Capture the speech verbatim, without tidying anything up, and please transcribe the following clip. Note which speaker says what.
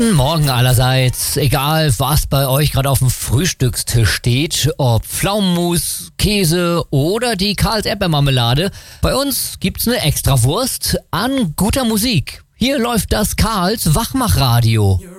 Speaker 1: Guten Morgen allerseits. Egal, was bei euch gerade auf dem Frühstückstisch steht, ob Pflaumenmus, Käse oder die Karls-Erdbeermarmelade, bei uns gibt's eine Extrawurst an guter Musik. Hier läuft das Karls Wachmachradio.